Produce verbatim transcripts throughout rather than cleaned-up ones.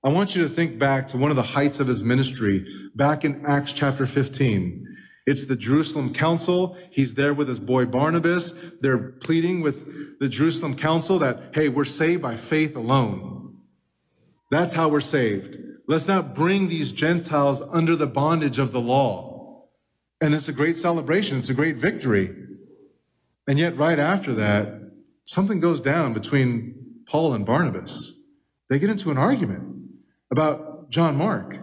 I want you to think back to one of the heights of his ministry, back in Acts chapter fifteen. It's the Jerusalem Council. He's there with his boy Barnabas. They're pleading with the Jerusalem Council that, hey, we're saved by faith alone. That's how we're saved. Let's not bring these Gentiles under the bondage of the law. And it's a great celebration. It's a great victory. And yet right after that, something goes down between Paul and Barnabas. They get into an argument about John Mark.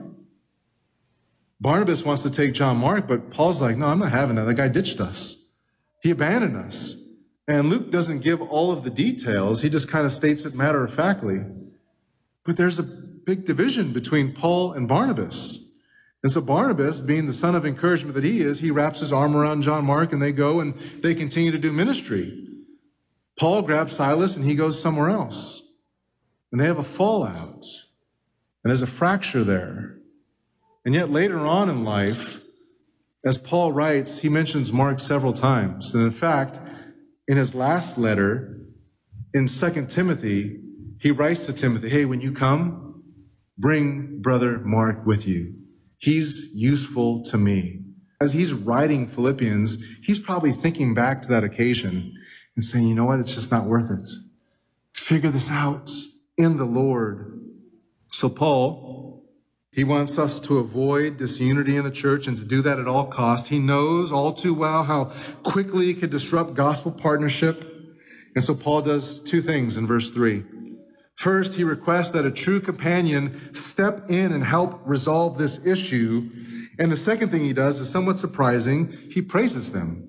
Barnabas wants to take John Mark, but Paul's like, no, I'm not having that. That guy ditched us. He abandoned us. And Luke doesn't give all of the details. He just kind of states it matter-of-factly. But there's a big division between Paul and Barnabas. And so Barnabas, being the son of encouragement that he is, he wraps his arm around John Mark, and they go and they continue to do ministry. Paul grabs Silas, and he goes somewhere else. And they have a fallout. And there's a fracture there. And yet later on in life, as Paul writes, he mentions Mark several times. And in fact, in his last letter, in Second Timothy, he writes to Timothy, hey, when you come, bring brother Mark with you. He's useful to me. As he's writing Philippians, he's probably thinking back to that occasion and saying, you know what, it's just not worth it. Figure this out in the Lord. So Paul, he wants us to avoid disunity in the church and to do that at all costs. He knows all too well how quickly it could disrupt gospel partnership. And so Paul does two things in verse three. First, he requests that a true companion step in and help resolve this issue. And the second thing he does is somewhat surprising. He praises them.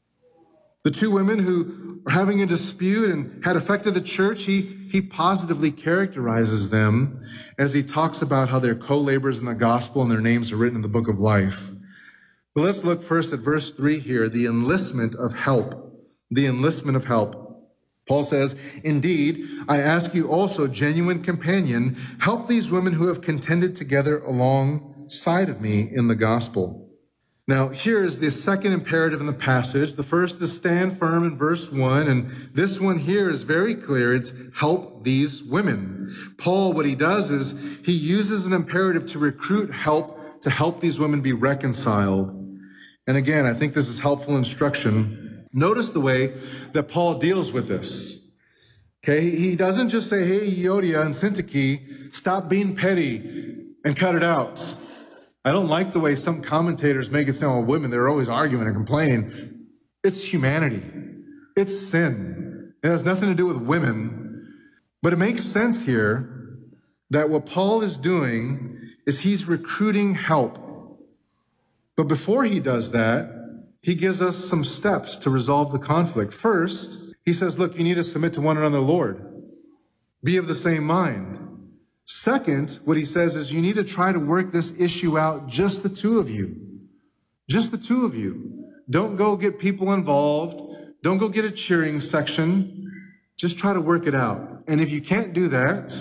The two women who are having a dispute and had affected the church, he, he positively characterizes them as he talks about how they're co-laborers in the gospel and their names are written in the book of life. But let's look first at verse three here, the enlistment of help. The enlistment of help. Paul says, indeed, I ask you also, genuine companion, help these women who have contended together alongside of me in the gospel. Now, here is the second imperative in the passage. The first is stand firm in verse one, and this one here is very clear. It's help these women. Paul, what he does is he uses an imperative to recruit help, to help these women be reconciled. And again, I think this is helpful instruction. Notice the way that Paul deals with this. Okay, he doesn't just say, hey, Euodia and Syntyche, stop being petty and cut it out. I don't like the way some commentators make it sound, well, women, they're always arguing and complaining. It's humanity. It's sin. It has nothing to do with women. But it makes sense here that what Paul is doing is he's recruiting help. But before he does that, he gives us some steps to resolve the conflict. First, he says, look, you need to submit to one another, Lord. Be of the same mind. Second, what he says is you need to try to work this issue out, just the two of you. Just the two of you. Don't go get people involved. Don't go get a cheering section. Just try to work it out. And if you can't do that,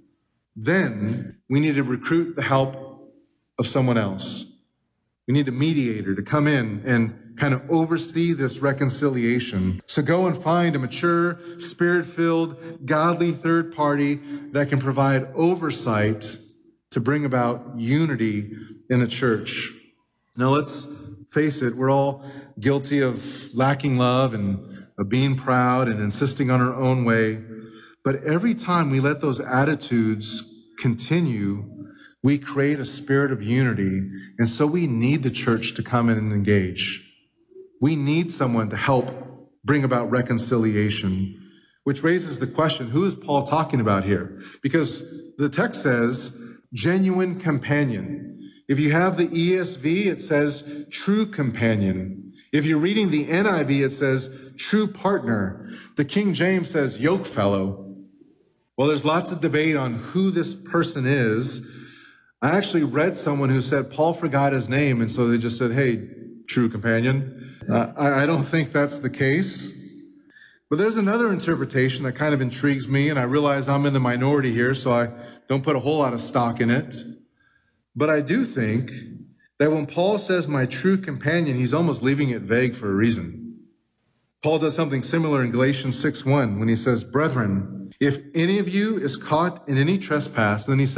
then we need to recruit the help of someone else. We need a mediator to come in and kind of oversee this reconciliation. So go and find a mature, spirit-filled, godly third party that can provide oversight to bring about unity in the church. Now let's face it, we're all guilty of lacking love and of being proud and insisting on our own way. But every time we let those attitudes continue, we create a spirit of unity, and so we need the church to come in and engage. We need someone to help bring about reconciliation, which raises the question, who is Paul talking about here? Because the text says, genuine companion. If you have the E S V, it says true companion. If you're reading the N I V, it says true partner. The King James says yoke fellow. Well, there's lots of debate on who this person is. I actually read someone who said Paul forgot his name, and so they just said, hey, true companion. Uh, I, I don't think that's the case. But there's another interpretation that kind of intrigues me, and I realize I'm in the minority here, so I don't put a whole lot of stock in it. But I do think that when Paul says my true companion, he's almost leaving it vague for a reason. Paul does something similar in Galatians six one when he says, brethren, if any of you is caught in any trespass, and then he says,